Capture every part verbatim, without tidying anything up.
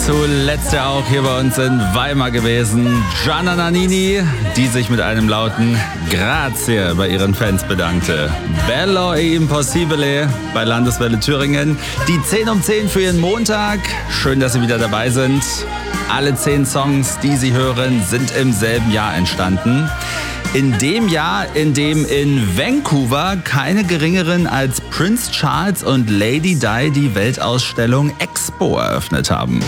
Zuletzt ja auch hier bei uns in Weimar gewesen. Gianna Nannini, die sich mit einem lauten Grazie bei ihren Fans bedankte. Bello e Impossibile bei Landeswelle Thüringen. Die zehn um zehn für ihren Montag. Schön, dass Sie wieder dabei sind. Alle zehn Songs, die Sie hören, sind im selben Jahr entstanden. In dem Jahr, in dem in Vancouver keine geringeren als Prince Charles und Lady Di die Weltausstellung Expo eröffnet haben.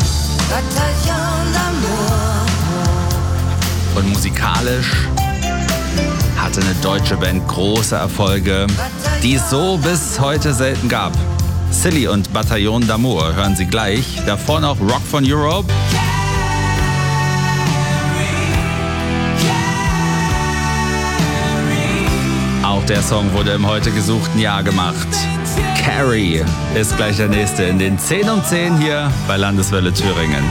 Und musikalisch hatte eine deutsche Band große Erfolge, die es so bis heute selten gab. Silly und Bataillon d'Amour hören Sie gleich. Davor noch Rock von Europe. Auch der Song wurde im heute gesuchten Jahr gemacht. Carrie ist gleich der nächste in den zehn um zehn hier bei Landeswelle Thüringen.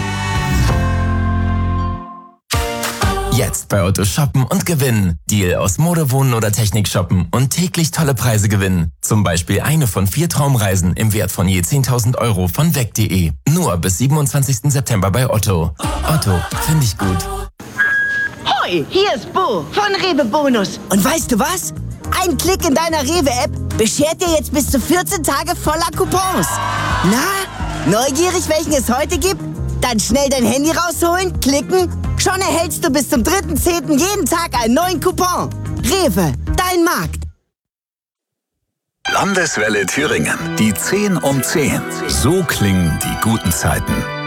Jetzt bei Otto shoppen und gewinnen. Deal aus Mode, Wohnen oder Technik shoppen und täglich tolle Preise gewinnen. Zum Beispiel eine von vier Traumreisen im Wert von je zehntausend Euro von weg punkt de. Nur bis siebenundzwanzigsten September bei Otto. Otto, finde ich gut. Hoi, hier ist Bo von Rewe Bonus. Und weißt du was? Ein Klick in deiner Rewe-App beschert dir jetzt bis zu vierzehn Tage voller Coupons. Na, neugierig, welchen es heute gibt? Dann schnell dein Handy rausholen, klicken. Schon erhältst du bis zum dritten zehnten jeden Tag einen neuen Coupon. Rewe, dein Markt. Landeswelle Thüringen, die zehn um zehn. So klingen die guten Zeiten.